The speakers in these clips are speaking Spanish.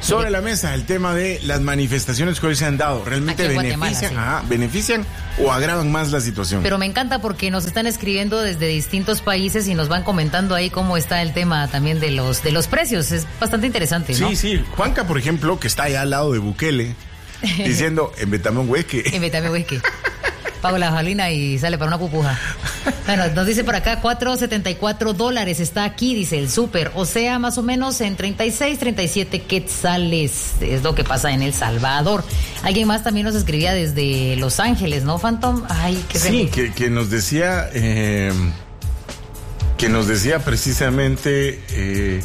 Sobre la mesa el tema de las manifestaciones que hoy se han dado. ¿Realmente benefician o agravan más la situación? Pero me encanta porque nos están escribiendo desde distintos países y nos van comentando ahí cómo está el tema también de los precios. Es bastante interesante, ¿no? Sí. Juanca, por ejemplo, que está allá al lado de Bukele, diciendo, envétame un whisky. Envétame whisky. Pago la gasolina y sale para una pupuja. Bueno, nos dice por acá, $4.74 está aquí, dice el súper. O sea, más o menos en 36, 37 quetzales. Es lo que pasa en El Salvador. Alguien más también nos escribía desde Los Ángeles, ¿no, Phantom? Ay, qué sí, que nos decía... que nos decía precisamente...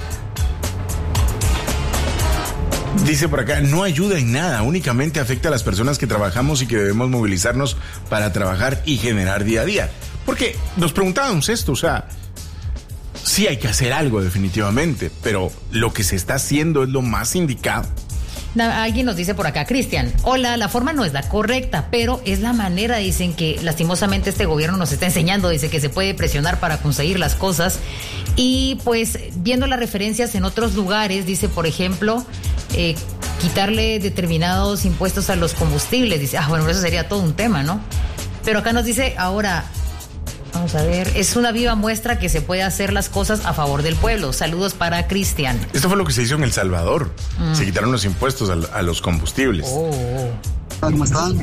dice por acá, no ayuda en nada, únicamente afecta a las personas que trabajamos y que debemos movilizarnos para trabajar y generar día a día. Porque nos preguntábamos esto, o sea, sí hay que hacer algo definitivamente, pero lo que se está haciendo es lo más indicado. Alguien nos dice por acá, Cristian, hola, la forma no es la correcta, pero es la manera, dicen que lastimosamente este gobierno nos está enseñando, dice que se puede presionar para conseguir las cosas y pues viendo las referencias en otros lugares, dice por ejemplo, quitarle determinados impuestos a los combustibles, dice, bueno, eso sería todo un tema, ¿no? Pero acá nos dice, ahora, vamos a ver, es una viva muestra que se puede hacer las cosas a favor del pueblo. Saludos para Cristian. Esto fue lo que se hizo en El Salvador. Se quitaron los impuestos a los combustibles. ¿Cómo están?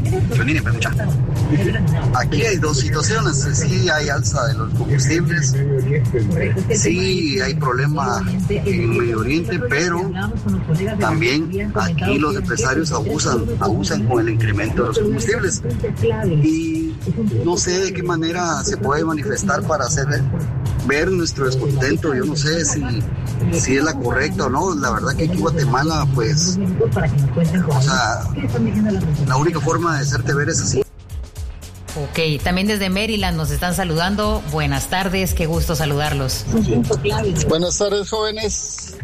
Aquí hay dos situaciones. Sí hay alza de los combustibles. Sí hay problema en Medio Oriente, pero también aquí los empresarios abusan con el incremento de los combustibles. Y no sé de qué manera se puede manifestar para hacer ver nuestro descontento. Yo no sé si es la correcta o no. La verdad que aquí en Guatemala, pues, o sea, la única forma de hacerte ver es así. Ok, también desde Maryland nos están saludando. Buenas tardes, qué gusto saludarlos. Buenas tardes, jóvenes.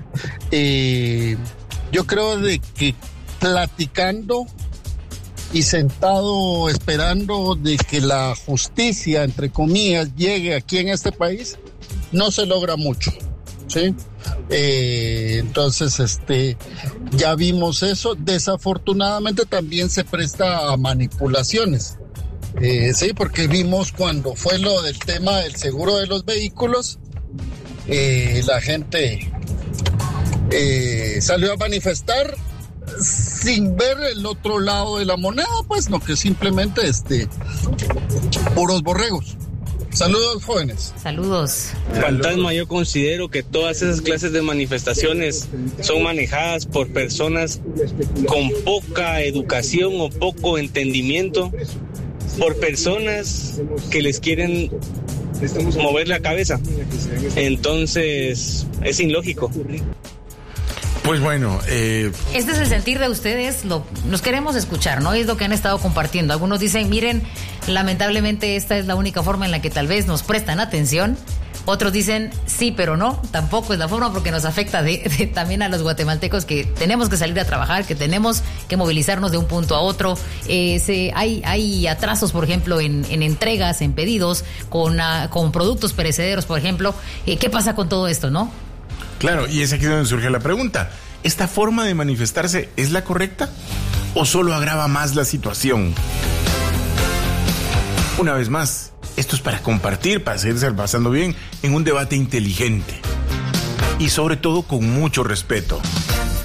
Yo creo de que platicando y sentado esperando de que la justicia, entre comillas, llegue aquí en este país, no se logra mucho, ¿sí? Entonces, ya vimos eso. Desafortunadamente también se presta a manipulaciones. Sí, porque vimos cuando fue lo del tema del seguro de los vehículos, la gente salió a manifestar sin ver el otro lado de la moneda, pues no, que simplemente puros borregos. Saludos, jóvenes. Saludos. Fantasma, yo considero que todas esas clases de manifestaciones son manejadas por personas con poca educación o poco entendimiento, por personas que les quieren mover la cabeza. Entonces, es ilógico. Pues bueno, este es el sentir de ustedes, nos queremos escuchar, ¿no? Es lo que han estado compartiendo. Algunos dicen, miren, lamentablemente esta es la única forma en la que tal vez nos prestan atención. Otros dicen, sí, pero no, tampoco es la forma porque nos afecta también a los guatemaltecos que tenemos que salir a trabajar, que tenemos que movilizarnos de un punto a otro. Hay atrasos, por ejemplo, en entregas, en pedidos, con productos perecederos, por ejemplo. ¿Qué pasa con todo esto, no? Claro, y es aquí donde surge la pregunta. ¿Esta forma de manifestarse es la correcta o solo agrava más la situación? Una vez más, esto es para compartir, para seguirse pasando bien en un debate inteligente y sobre todo con mucho respeto.